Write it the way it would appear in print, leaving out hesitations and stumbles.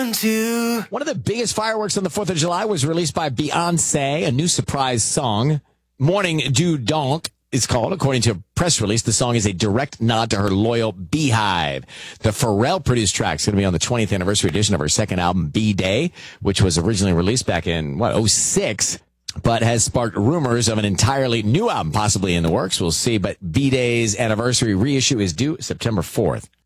One of the biggest fireworks on the 4th of July was released by Beyonce, a new surprise song. Morning Du Donk is called. According to a press release, the song is a direct nod to her loyal Beehive. The Pharrell-produced track is going to be on the 20th anniversary edition of her second album, B-Day, which was originally released back in, '06, but has sparked rumors of an entirely new album possibly in the works. We'll see, but B-Day's anniversary reissue is due September 4th.